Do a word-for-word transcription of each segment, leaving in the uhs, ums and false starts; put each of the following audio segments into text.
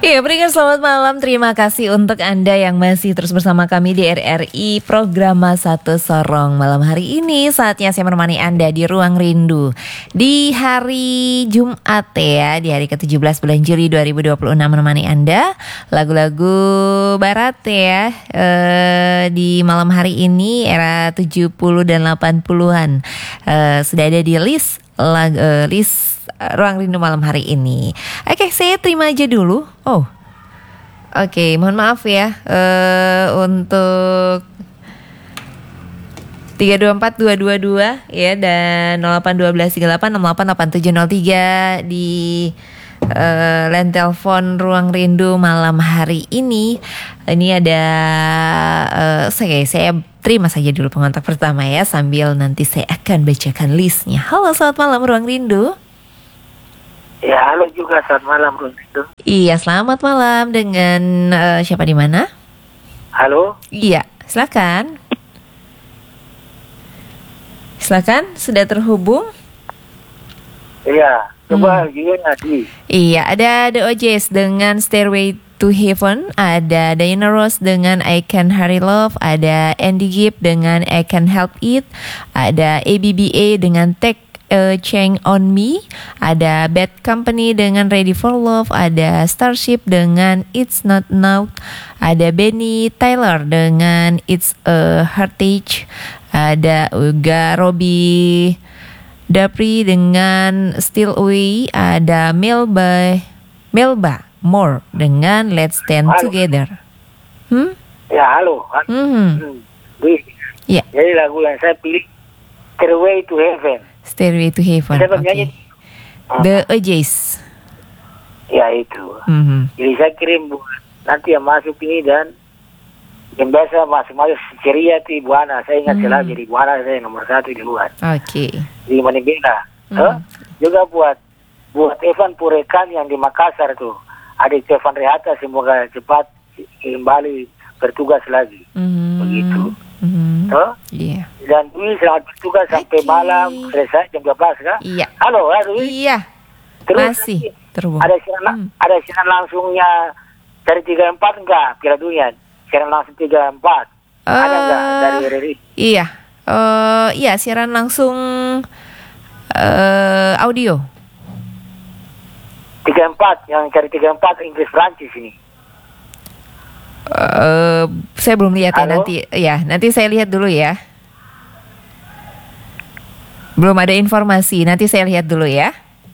Iya, berikan selamat malam. Terima kasih untuk Anda yang masih terus bersama kami di R R I Program Satu Sorong. Malam hari ini saatnya saya menemani Anda di Ruang Rindu di hari Jumat ya, di hari ke tujuh belas bulan Juli dua ribu dua puluh enam, menemani Anda lagu-lagu barat ya, eh, di malam hari ini era tujuh puluh dan delapan puluhan eh, sudah ada di list lag, uh, list uh, Ruang Rindu malam hari ini. Oke, saya terima aja dulu. Oh, oke, mohon maaf ya uh, untuk tiga dua empat dua dua dua ya, dan nol delapan satu dua tiga delapan enam delapan delapan tujuh nol tiga di uh, line telepon Ruang Rindu malam hari ini. Ini ada uh, saya saya terima saja dulu pengontak pertama ya, sambil nanti saya akan bacakan listnya. Halo, selamat malam Ruang Rindu. Ya, halo juga, selamat malam Ruang Rindu. Iya, selamat malam, dengan uh, siapa di mana? Halo. Iya, silakan. Silakan, sudah terhubung? Iya, coba hmm. gimana Di? Iya, ada The O J's dengan Stairway to Heaven, ada Diana Ross dengan I Can Hurry Love, ada Andy Gibb dengan I Can Help It, ada A B B A dengan Take a Chance on Me, ada Bad Company dengan Ready for Love, ada Starship dengan It's Not Now, ada Benny Tyler dengan It's a Heritage, ada juga Robbie Dapri dengan Still Away, ada Melba Melba More dengan Let's Stand halo. Together. Hmm? Ya, halo. halo. Mm-hmm. Hmm. Di. Ya. Jadi lagu yang saya pilih Stairway to Heaven. Stairway to Heaven. Siapa Oke. penyanyi? The O J's. Ya, itu. Mm-hmm. Jadi saya kirim buat nanti yang masuk ini, dan yang biasa masuk-masuk ceria itu Ibu Ana. Saya ingat Hmm. selalu jadi Ibu Ana saya nomor satu di luar. Oke. Di Manibela. Hmm. Huh? Juga buat buat Evan Purekan yang di Makassar tuh. Adik Evan Rehata, semoga cepat kembali bertugas lagi. Mm-hmm. Begitu. Mm-hmm. Huh? Iya. Dan Dwi selamat bertugas sampai Oke. malam, selesai jam dua belas kan? Iya. Halo, halo Dwi. Iya. Terus Masih nanti terhubung. ada siaran Hmm. ada siaran langsungnya dari tiga puluh empat enggak Piala Dunia? Siaran langsung tiga puluh empat. Ada enggak Eh, dari R R I? Iya. Eh, iya, siaran langsung eh audio. tiga puluh empat yang cari tiga puluh empat Inggris Prancis ini. Eh, saya belum lihat ya, Halo? nanti ya, nanti saya lihat dulu ya. Belum ada informasi, nanti saya lihat dulu ya.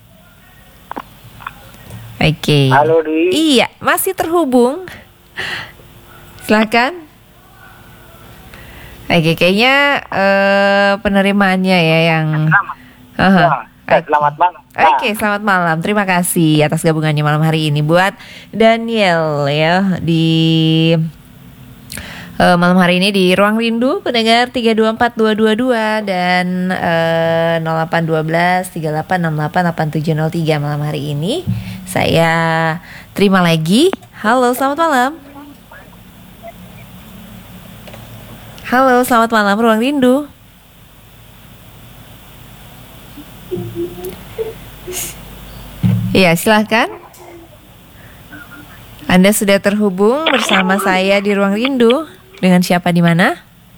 Oke. Halo Dwi. Iya, masih terhubung. Silakan. Oke, kayaknya eh, penerimaannya ya yang. Selamat. Aha. Ya, eh, selamat malam. Oke, selamat malam. Terima kasih atas gabungannya malam hari ini buat Daniel ya di uh, malam hari ini di Ruang Rindu pendengar tiga dua empat dua dua dua dan uh, nol delapan satu dua tiga delapan enam delapan delapan tujuh nol tiga malam hari ini. Saya terima lagi. Halo, selamat malam. Halo, selamat malam Ruang Rindu. Iya, silahkan. Anda sudah terhubung bersama saya di Ruang Rindu. Dengan siapa di mana?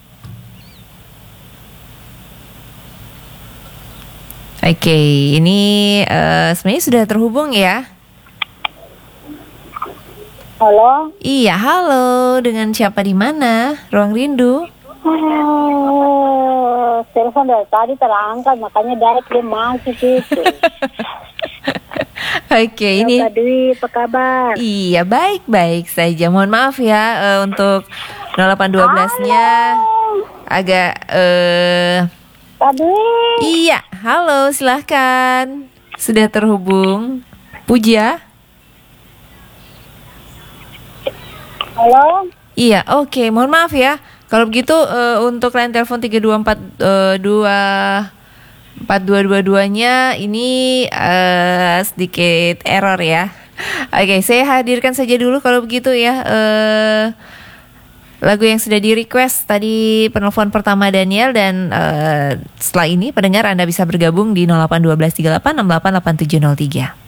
Oke, ini uh, sebenarnya sudah terhubung ya. Halo. Iya, halo. Dengan siapa di mana? Ruang Rindu. Oh, telepon dari tadi terangkat, makanya direct dia masuk itu. Oke, ini. Kak Dwi, apa kabar? Iya, baik-baik saja. Mohon maaf ya uh, untuk nol delapan satu dua nya agak uh, Kak Dwi. Iya, halo, silahkan. Sudah terhubung. Puja. Halo. Iya, oke. Mohon maaf ya. Kalau begitu uh, untuk line telepon tiga dua empat dua empat dua dua dua-nya ini uh, sedikit error ya. Oke, saya hadirkan saja dulu kalau begitu ya. Uh, lagu yang sudah di request tadi penelpon pertama Daniel, dan uh, setelah ini pendengar Anda bisa bergabung di nol delapan satu dua tiga delapan enam delapan delapan tujuh nol tiga.